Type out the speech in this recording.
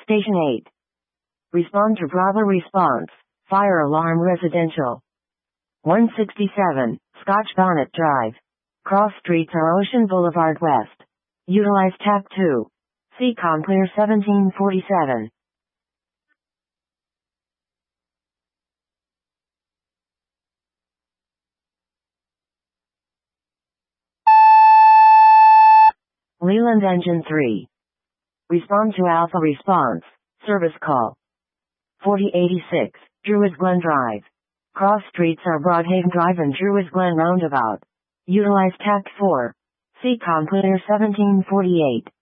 Station 8. Respond to Bravo response. Fire alarm residential. 167, Scotch Bonnet Drive. Cross streets are Ocean Boulevard West. Utilize TAP 2. CCOM clear 1747. Leland Engine 3. Respond to Alpha response. Service call. 4086, Druids Glen Drive. Cross streets are Broadhaven Drive and Druids Glen Roundabout. Utilize TAP 4. CCOM clear 1748.